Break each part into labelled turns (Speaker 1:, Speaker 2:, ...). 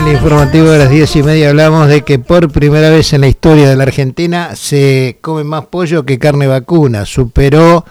Speaker 1: informativo de las 10:30 hablamos de que por primera vez en la historia de la Argentina se come más pollo que carne vacuna. Superó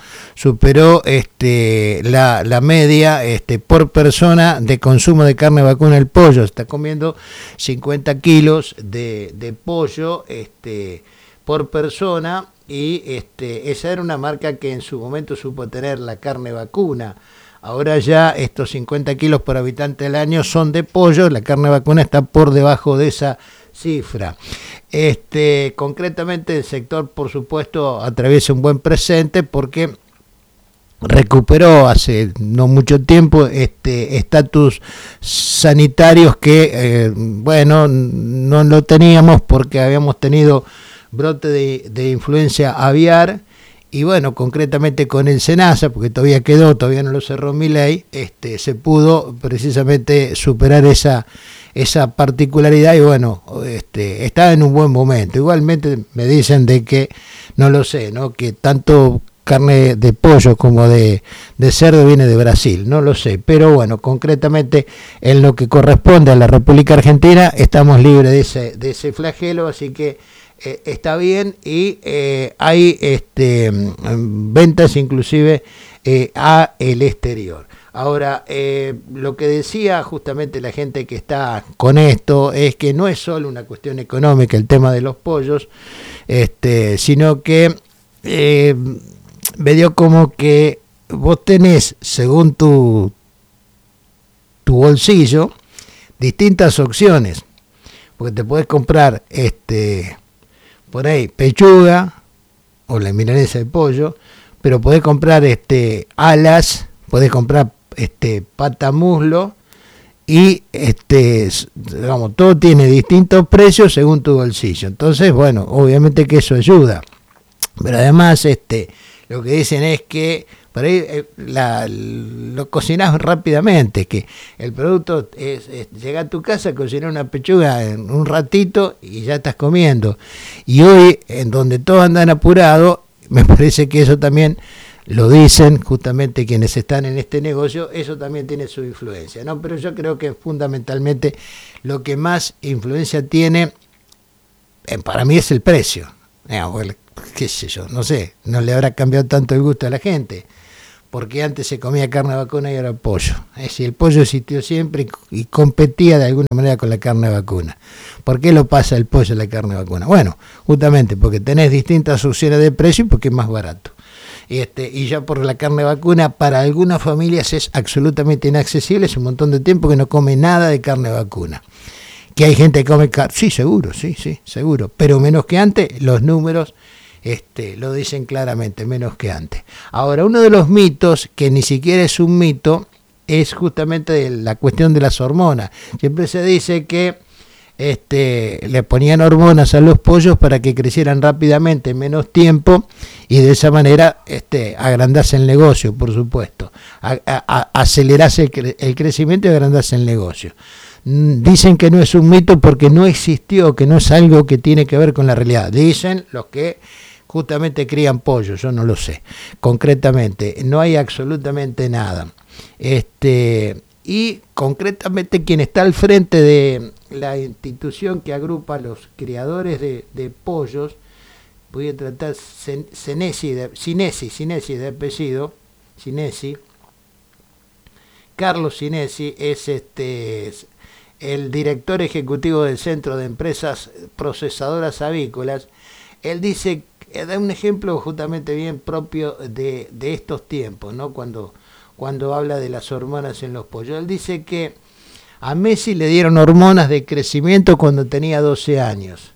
Speaker 1: la media por persona de consumo de carne vacuna. El pollo está comiendo 50 kilos de pollo por persona, y esa era una marca que en su momento supo tener la carne vacuna. Ahora ya estos 50 kilos por habitante al año son de pollo, la carne vacuna está por debajo de esa cifra. Concretamente el sector, por supuesto, atraviesa un buen presente porque recuperó hace no mucho tiempo estatus sanitarios que, no lo teníamos porque habíamos tenido brote de influencia aviar. Y bueno, concretamente con el SENASA, porque todavía no lo cerró Milei, se pudo precisamente superar esa particularidad y bueno, está en un buen momento. Igualmente me dicen de que, no lo sé, ¿no? Que tanto carne de pollo como de cerdo viene de Brasil, no lo sé, pero bueno, concretamente en lo que corresponde a la República Argentina estamos libres de ese flagelo, así que está bien, y hay ventas inclusive a el exterior. Ahora, lo que decía justamente la gente que está con esto es que no es solo una cuestión económica el tema de los pollos, sino que me dio como que vos tenés, según tu bolsillo, distintas opciones, porque te podés comprar por ahí pechuga o la milanesa de pollo, pero podés comprar alas, podés comprar pata muslo, y digamos, todo tiene distintos precios según tu bolsillo. Entonces, bueno, obviamente que eso ayuda, pero además lo que dicen es que por ahí lo cocinás rápidamente, que el producto es llegar a tu casa, cocinar una pechuga en un ratito y ya estás comiendo. Y hoy, en donde todos andan apurados, me parece que eso también lo dicen justamente quienes están en este negocio, eso también tiene su influencia, ¿no? Pero yo creo que fundamentalmente lo que más influencia tiene, para mí, es el precio. Qué sé yo, no sé, no le habrá cambiado tanto el gusto a la gente, porque antes se comía carne vacuna y ahora pollo. Es decir, el pollo existió siempre y competía de alguna manera con la carne vacuna. ¿Por qué lo pasa el pollo a la carne vacuna? Bueno, justamente porque tenés distintas opciones de precio y porque es más barato. Y ya por la carne vacuna, para algunas familias es absolutamente inaccesible, es un montón de tiempo que no come nada de carne vacuna. Que hay gente que come carne, sí, seguro, pero menos que antes, los números lo dicen claramente, menos que antes. Ahora, uno de los mitos, que ni siquiera es un mito, es justamente la cuestión de las hormonas. Siempre se dice que le ponían hormonas a los pollos para que crecieran rápidamente en menos tiempo y de esa manera agrandase el negocio, por supuesto, acelerase el crecimiento y agrandase el negocio. Dicen que no es un mito porque no existió, que no es algo que tiene que ver con la realidad. Dicen los que justamente crían pollo, yo no lo sé. Concretamente, no hay absolutamente nada. Y concretamente quien está al frente de la institución que agrupa a los criadores de pollos, voy a tratar Sinesi de apellido, Sinesi, Carlos Sinesi, es el director ejecutivo del Centro de Empresas Procesadoras Avícolas. Él dice, da un ejemplo justamente bien propio de estos tiempos, ¿no? Cuando habla de las hormonas en los pollos. Él dice que a Messi le dieron hormonas de crecimiento cuando tenía 12 años.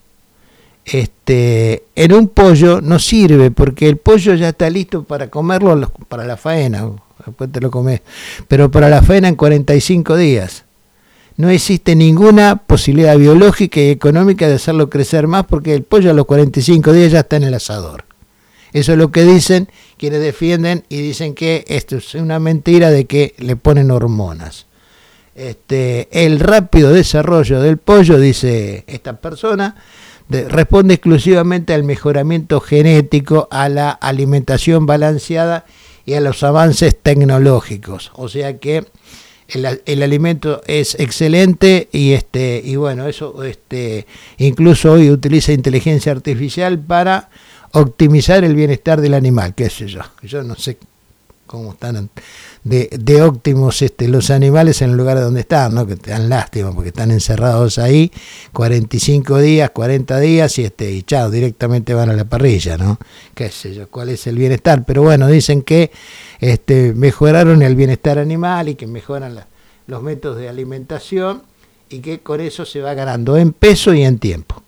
Speaker 1: En un pollo no sirve porque el pollo ya está listo para comerlo para la faena, después te lo comes, pero para la faena en 45 días. No existe ninguna posibilidad biológica y económica de hacerlo crecer más porque el pollo a los 45 días ya está en el asador. Eso es lo que dicen quienes defienden y dicen que esto es una mentira de que le ponen hormonas. El rápido desarrollo del pollo, dice esta persona, responde exclusivamente al mejoramiento genético, a la alimentación balanceada y a los avances tecnológicos. O sea que el alimento es excelente y bueno, eso incluso hoy utiliza inteligencia artificial para optimizar el bienestar del animal, qué sé yo. Yo no sé cómo están de óptimos los animales en el lugar donde están, ¿no? Que te dan lástima porque están encerrados ahí 45 días, 40 días y chao, directamente van a la parrilla, ¿no? Qué sé yo, cuál es el bienestar, pero bueno, dicen que mejoraron el bienestar animal y que mejoran los métodos de alimentación y que con eso se va ganando en peso y en tiempo,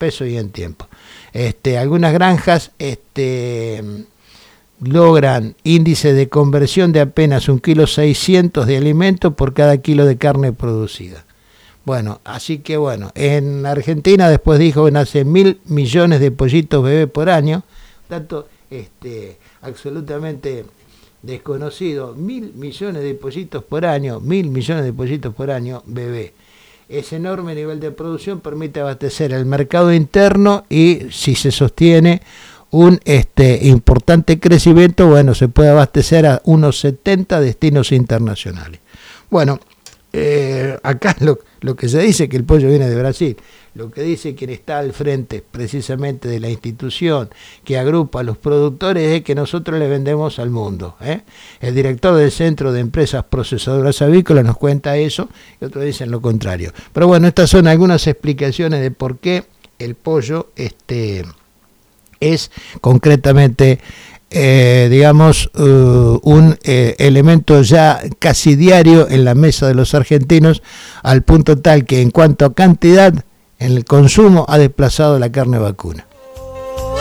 Speaker 1: algunas granjas logran índice de conversión de apenas 1,6 kg de alimento por cada kilo de carne producida. Bueno, así que bueno, en Argentina después dijo que nace 1.000 millones de pollitos bebé por año, tanto absolutamente desconocido, 1.000 millones de pollitos por año, 1.000 millones de pollitos por año bebé. Ese enorme nivel de producción permite abastecer el mercado interno y si se sostiene un importante crecimiento, bueno, se puede abastecer a unos 70 destinos internacionales. Bueno, acá lo que se dice que el pollo viene de Brasil, lo que dice quien está al frente precisamente de la institución que agrupa a los productores es que nosotros le vendemos al mundo. El director del Centro de Empresas Procesadoras Avícolas nos cuenta eso y otros dicen lo contrario. Pero bueno, estas son algunas explicaciones de por qué el pollo es concretamente, un elemento ya casi diario en la mesa de los argentinos, al punto tal que en cuanto a cantidad, en el consumo ha desplazado la carne vacuna.